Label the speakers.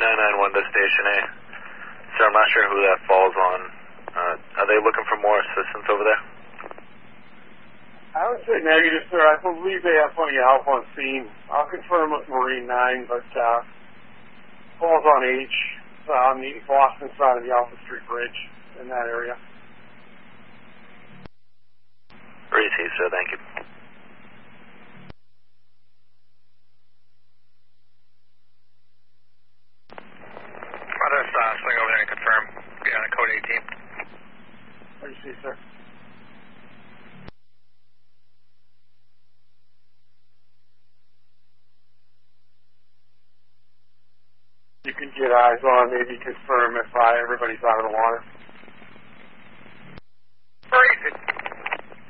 Speaker 1: 991 to Station A. Sir, I'm not sure who that falls on. Are they looking for more assistance over there?
Speaker 2: I would say negative, sir. I believe they have plenty of help on scene. I'll confirm with Marine 9, but falls on H, on the Boston side of the Alpha Street Bridge in that area.
Speaker 1: Received, sir. Thank you.
Speaker 3: I'll just swing over there and confirm. Be on code 18.
Speaker 2: Received, sir. You can get eyes on, maybe confirm if everybody's out of the water.